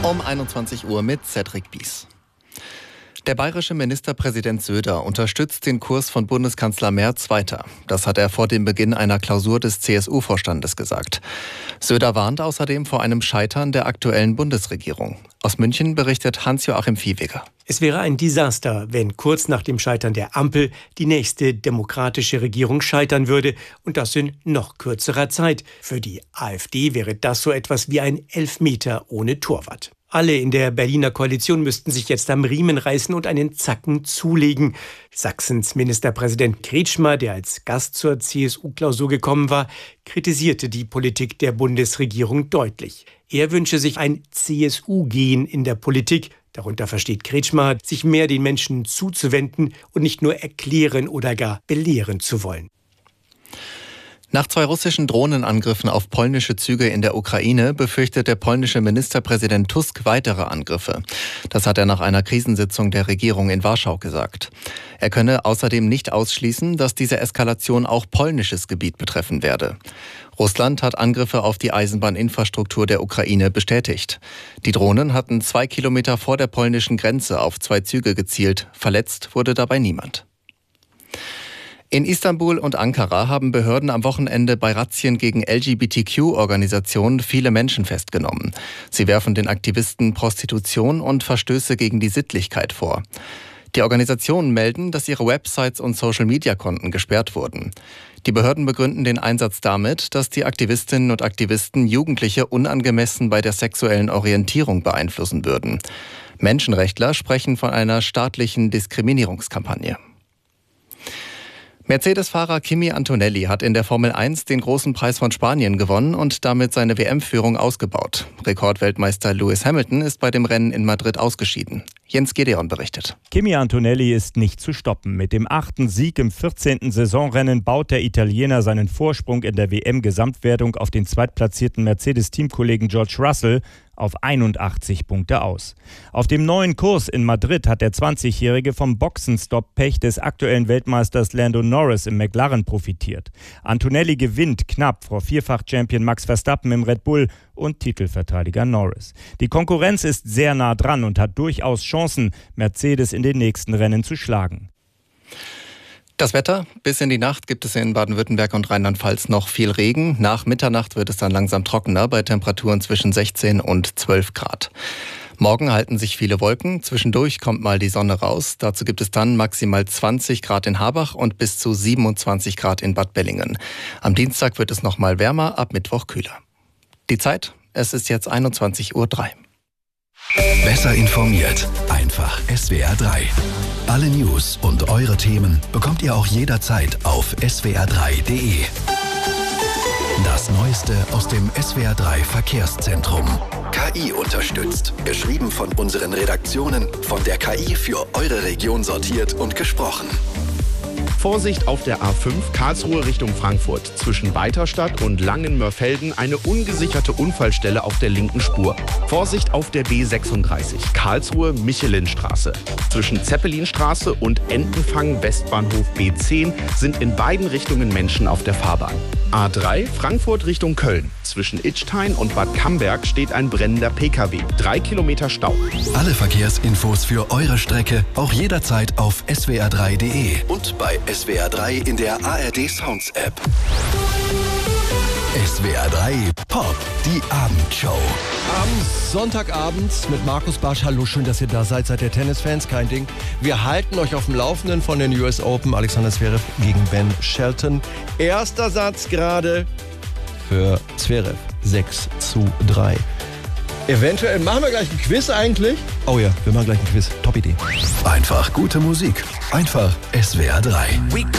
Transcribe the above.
Um 21 Uhr mit Cedric Bies. Der bayerische Ministerpräsident Söder unterstützt den Kurs von Bundeskanzler Merz weiter. Das hat er vor dem Beginn einer Klausur des CSU-Vorstandes gesagt. Söder warnt außerdem vor einem Scheitern der aktuellen Bundesregierung. Aus München berichtet Hans-Joachim Viehweger. Es wäre ein Desaster, wenn kurz nach dem Scheitern der Ampel die nächste demokratische Regierung scheitern würde, und das in noch kürzerer Zeit. Für die AfD wäre das so etwas wie ein Elfmeter ohne Torwart. Alle in der Berliner Koalition müssten sich jetzt am Riemen reißen und einen Zacken zulegen. Sachsens Ministerpräsident Kretschmer, der als Gast zur CSU-Klausur gekommen war, kritisierte die Politik der Bundesregierung deutlich. Er wünsche sich ein CSU-Gen in der Politik. Darunter versteht Kretschmer, sich mehr den Menschen zuzuwenden und nicht nur erklären oder gar belehren zu wollen. Nach 2 russischen Drohnenangriffen auf polnische Züge in der Ukraine befürchtet der polnische Ministerpräsident Tusk weitere Angriffe. Das hat er nach einer Krisensitzung der Regierung in Warschau gesagt. Er könne außerdem nicht ausschließen, dass diese Eskalation auch polnisches Gebiet betreffen werde. Russland hat Angriffe auf die Eisenbahninfrastruktur der Ukraine bestätigt. Die Drohnen hatten 2 Kilometer vor der polnischen Grenze auf 2 Züge gezielt. Verletzt wurde dabei niemand. In Istanbul und Ankara haben Behörden am Wochenende bei Razzien gegen LGBTQ-Organisationen viele Menschen festgenommen. Sie werfen den Aktivisten Prostitution und Verstöße gegen die Sittlichkeit vor. Die Organisationen melden, dass ihre Websites und Social-Media-Konten gesperrt wurden. Die Behörden begründen den Einsatz damit, dass die Aktivistinnen und Aktivisten Jugendliche unangemessen bei der sexuellen Orientierung beeinflussen würden. Menschenrechtler sprechen von einer staatlichen Diskriminierungskampagne. Mercedes-Fahrer Kimi Antonelli hat in der Formel 1 den großen Preis von Spanien gewonnen und damit seine WM-Führung ausgebaut. Rekordweltmeister Lewis Hamilton ist bei dem Rennen in Madrid ausgeschieden. Jens Gedeon berichtet. Kimi Antonelli ist nicht zu stoppen. Mit dem 8. Sieg im 14. Saisonrennen baut der Italiener seinen Vorsprung in der WM-Gesamtwertung auf den zweitplatzierten Mercedes-Teamkollegen George Russell auf 81 Punkte aus. Auf dem neuen Kurs in Madrid hat der 20-Jährige vom Boxenstopp-Pech des aktuellen Weltmeisters Lando Norris im McLaren profitiert. Antonelli gewinnt knapp vor Vierfach-Champion Max Verstappen im Red Bull und Titelverteidiger Norris. Die Konkurrenz ist sehr nah dran und hat durchaus Chancen, Mercedes in den nächsten Rennen zu schlagen. Das Wetter: Bis in die Nacht gibt es in Baden-Württemberg und Rheinland-Pfalz noch viel Regen. Nach Mitternacht wird es dann langsam trockener bei Temperaturen zwischen 16 und 12 Grad. Morgen halten sich viele Wolken. Zwischendurch kommt mal die Sonne raus. Dazu gibt es dann maximal 20 Grad in Habach und bis zu 27 Grad in Bad Bellingen. Am Dienstag wird es noch mal wärmer, ab Mittwoch kühler. Die Zeit: Es ist jetzt 21:03 Uhr. Besser informiert, einfach SWR 3. Alle News und eure Themen bekommt ihr auch jederzeit auf swr3.de. Das Neueste aus dem SWR 3 Verkehrszentrum. KI unterstützt. Geschrieben von unseren Redaktionen, von der KI für eure Region sortiert und gesprochen. Vorsicht auf der A5 Karlsruhe Richtung Frankfurt. Zwischen Weiterstadt und Langenmörfelden eine ungesicherte Unfallstelle auf der linken Spur. Vorsicht auf der B36 Karlsruhe Michelinstraße. Zwischen Zeppelinstraße und Entenfang Westbahnhof B10 sind in beiden Richtungen Menschen auf der Fahrbahn. A3 Frankfurt Richtung Köln. Zwischen Idstein und Bad Camberg steht ein brennender PKW. 3 Kilometer Stau. Alle Verkehrsinfos für eure Strecke auch jederzeit auf swr3.de und bei SWR 3 in der ARD Sounds App. SWR 3 Pop, die Abendshow. Am Sonntagabend mit Markus Barsch. Hallo, schön, dass ihr da seid der Tennisfans, kein Ding. Wir halten euch auf dem Laufenden von den US Open. Alexander Zverev gegen Ben Shelton. Erster Satz gerade für Zverev. 6:3. Eventuell machen wir gleich ein Quiz eigentlich. Oh ja, wir machen gleich ein Quiz. Top Idee. Einfach gute Musik. Einfach SWR 3.